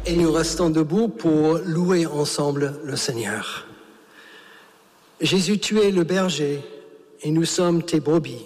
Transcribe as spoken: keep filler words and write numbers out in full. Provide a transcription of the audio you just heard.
et nous restons debout pour louer ensemble le Seigneur. Jésus, tu es le berger et nous sommes tes brebis.